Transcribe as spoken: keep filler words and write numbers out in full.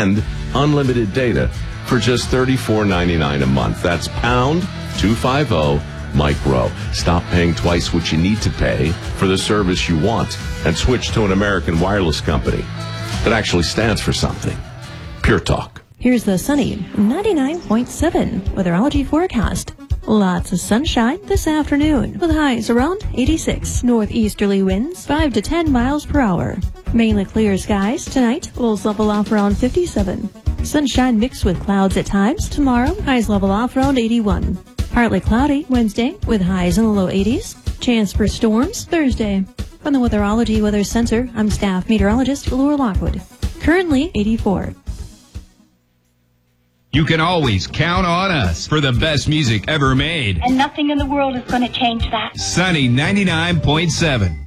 and unlimited data for just thirty-four ninety-nine a month. That's pound two fifty micro. Stop paying twice what you need to pay for the service you want and switch to an American wireless company that actually stands for something. Pure Talk. Here's the sunny ninety-nine point seven weatherology forecast. Lots of sunshine this afternoon with highs around eighty-six. Northeasterly winds five to ten miles per hour. Mainly clear skies tonight. Lows level off around fifty-seven. Sunshine mixed with clouds at times. Tomorrow, highs level off around eighty-one. Partly cloudy Wednesday with highs in the low eighties. Chance for storms Thursday. From the Weatherology Weather Center, I'm staff meteorologist Laura Lockwood. Currently eighty-four. You can always count on us for the best music ever made. And nothing in the world is going to change that. Sunny ninety-nine point seven.